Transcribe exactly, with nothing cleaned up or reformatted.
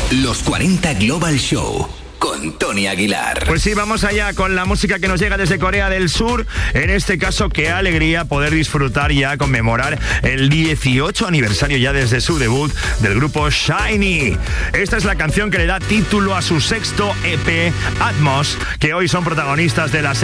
Los cuarenta Global Show con Tony Aguilar. Pues sí, vamos allá con la música que nos llega desde Corea del Sur. En este caso, qué alegría poder disfrutar ya, conmemorar el dieciocho aniversario ya desde su debut del grupo SHINee. Esta es la canción que le da título a su sexto E P, Atmos, que hoy son protagonistas de la serie